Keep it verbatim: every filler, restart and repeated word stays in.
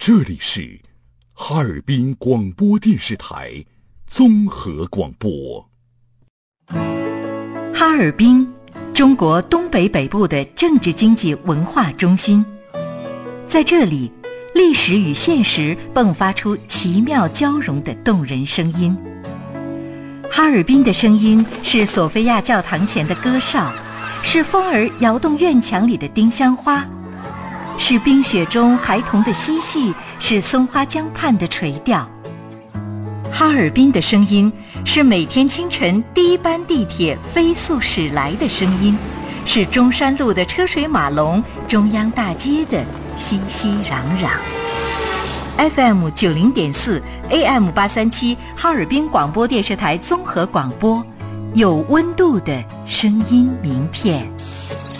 这里是哈尔滨广播电视台综合广播。 哈尔滨，中国东北北部的政治经济文化中心，在这里，历史与现实迸发出奇妙交融的动人声音。哈尔滨的声音是索菲亚教堂前的歌哨，是风儿摇动院墙里的丁香花，是冰雪中孩童的嬉戏，是松花江畔的垂钓。哈尔滨的声音是每天清晨第一班地铁飞速驶来的声音，是中山路的车水马龙，中央大街的熙熙攘攘。F M 九零点四 A M 八三七哈尔滨广播电视台综合广播，有温度的声音名片。